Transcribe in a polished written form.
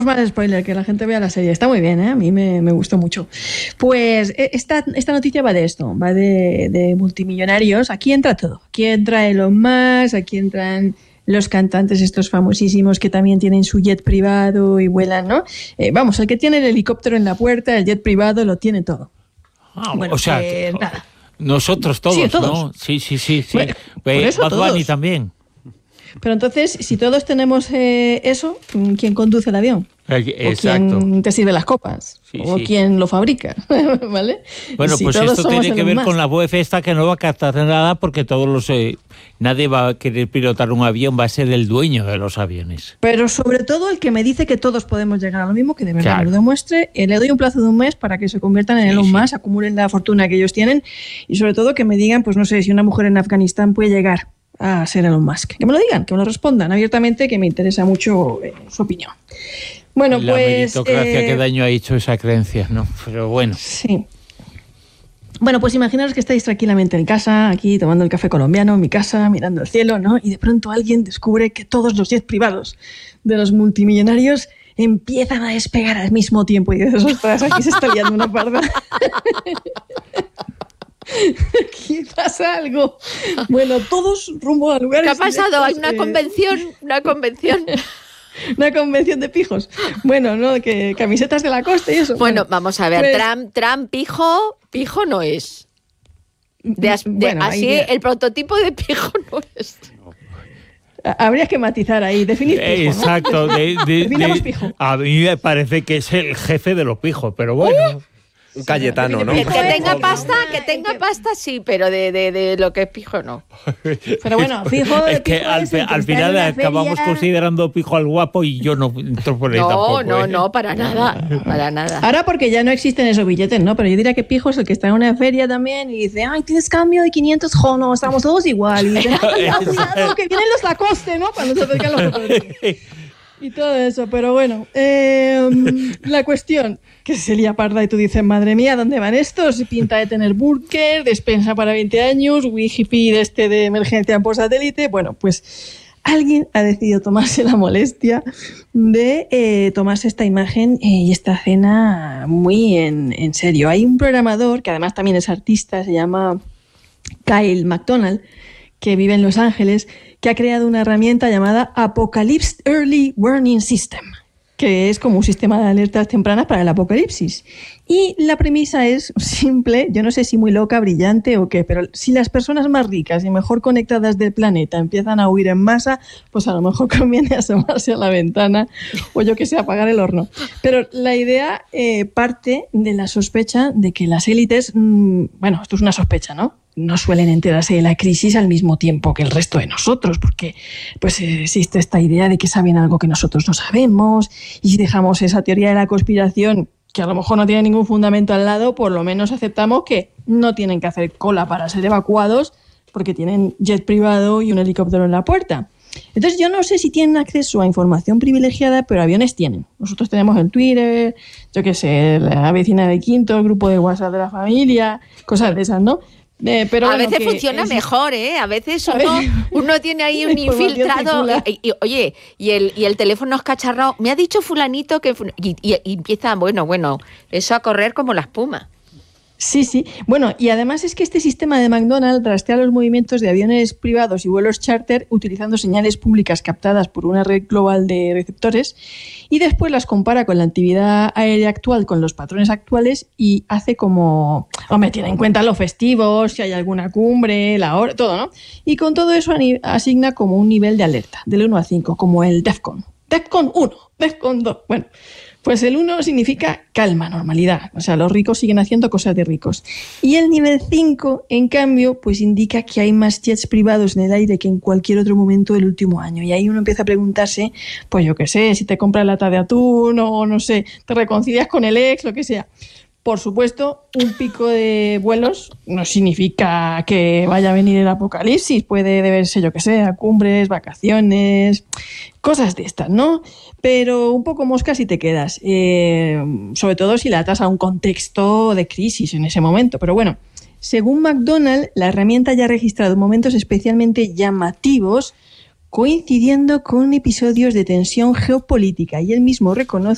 más spoiler, que la gente vea la serie. Está muy bien, ¿eh? A mí me gustó mucho. Pues esta noticia va de esto, va de multimillonarios. Aquí entra todo. Aquí entra Elon Musk, aquí entran los cantantes estos famosísimos que también tienen su jet privado y vuelan, ¿no? Vamos, el que tiene el helicóptero en la puerta, el jet privado, lo tiene todo. Bueno, o sea, nada. Nosotros todos, sí, todos, ¿no? Sí. Bueno, por eso Bad Bunny también. Pero entonces, si todos tenemos eso, ¿quién conduce el avión? Exacto. ¿O quién te sirve las copas? ¿O quién lo fabrica? ¿Vale? Bueno, si pues esto tiene que ver con la web esta, que no va a captar nada porque nadie va a querer pilotar un avión, va a ser el dueño de los aviones. Pero sobre todo el que me dice que todos podemos llegar a lo mismo, que de verdad lo demuestre. Le doy un plazo de un mes para que se conviertan en Elon Musk, acumulen la fortuna que ellos tienen y sobre todo que me digan, pues no sé, si una mujer en Afganistán puede llegar a ser Elon Musk. Que me lo digan, que me lo respondan abiertamente, que me interesa mucho su opinión. Bueno, la meritocracia, qué daño ha hecho esa creencia, ¿no? Pero bueno. Sí. Bueno, pues imaginaos que estáis tranquilamente en casa, aquí tomando el café colombiano, en mi casa, mirando el cielo, ¿no? Y de pronto alguien descubre que todos los jets privados de los multimillonarios empiezan a despegar al mismo tiempo. Y dices, ostras, aquí se está liando una parda. Aquí pasa algo. Bueno, todos rumbo a lugares... ¿Qué ha pasado? Hay una convención. Una convención de pijos. Bueno, ¿no? Que camisetas de Lacoste y eso. Bueno, vamos a ver. Pues, Trump pijo no es. Así el prototipo de pijo no es. Habría que matizar ahí, definir pijo, ¿no? Exacto. Definamos pijo. A mí me parece que es el jefe de los pijos, pero bueno... Un Cayetano, ¿no? Que tenga pasta, sí, pero de lo que es pijo, no. Pero bueno, pijo... Es que al final acabamos considerando pijo al guapo y yo no entro por ahí tampoco. No, para nada. Ahora porque ya no existen esos billetes, ¿no? Pero yo diría que pijo es el que está en una feria también y dice, ay, ¿tienes cambio de 500? Jo, no, estamos todos igual. Y dice, ay, cuidado, que vienen los Lacoste, ¿no? Cuando se acercan los fotógrafos. Y todo eso, pero bueno, la cuestión, que se lía parda y tú dices, madre mía, ¿dónde van estos? Pinta de tener búnker, despensa para 20 años, Wi-Fi de emergencia por satélite. Bueno, pues alguien ha decidido tomarse la molestia de tomarse esta imagen y esta escena muy en serio. Hay un programador, que además también es artista, se llama Kyle MacDonald, que vive en Los Ángeles, que ha creado una herramienta llamada Apocalypse Early Warning System, que es como un sistema de alertas tempranas para el apocalipsis. Y la premisa es simple, yo no sé si muy loca, brillante o qué, pero si las personas más ricas y mejor conectadas del planeta empiezan a huir en masa, pues a lo mejor conviene asomarse a la ventana o yo que sé, apagar el horno. Pero la idea parte de la sospecha de que las élites, bueno, esto es una sospecha, ¿no? No suelen enterarse de la crisis al mismo tiempo que el resto de nosotros, porque pues existe esta idea de que saben algo que nosotros no sabemos, y si dejamos esa teoría de la conspiración, que a lo mejor no tiene ningún fundamento al lado, por lo menos aceptamos que no tienen que hacer cola para ser evacuados porque tienen jet privado y un helicóptero en la puerta. Entonces yo no sé si tienen acceso a información privilegiada, pero aviones tienen. Nosotros tenemos el Twitter, yo qué sé, la vecina de quinto, el grupo de WhatsApp de la familia, cosas de esas, ¿no? Pero a veces funciona mejor, ¿eh? A veces uno tiene ahí un infiltrado y el teléfono es cacharrado. Me ha dicho fulanito que... Y empieza, bueno, eso a correr como la espuma. Sí. Bueno, y además es que este sistema de McDonald's rastrea los movimientos de aviones privados y vuelos charter utilizando señales públicas captadas por una red global de receptores y después las compara con la actividad aérea actual, con los patrones actuales y hace como... tiene en cuenta los festivos, si hay alguna cumbre, la hora, todo, ¿no? Y con todo eso asigna como un nivel de alerta, del 1 a 5, como el DEFCON. DEFCON 1, DEFCON 2, bueno... Pues el 1 significa calma, normalidad. O sea, los ricos siguen haciendo cosas de ricos. Y el nivel 5, en cambio, pues indica que hay más jets privados en el aire que en cualquier otro momento del último año. Y ahí uno empieza a preguntarse, pues yo qué sé, si te compras lata de atún o no sé, te reconcilias con el ex, lo que sea. Por supuesto, un pico de vuelos no significa que vaya a venir el apocalipsis. Puede deberse, yo que sé, a cumbres, vacaciones, cosas de estas, ¿no? Pero un poco mosca si te quedas, sobre todo si la atas a un contexto de crisis en ese momento. Pero bueno, según McDonald's, la herramienta ya ha registrado momentos especialmente llamativos coincidiendo con episodios de tensión geopolítica y él mismo reconoce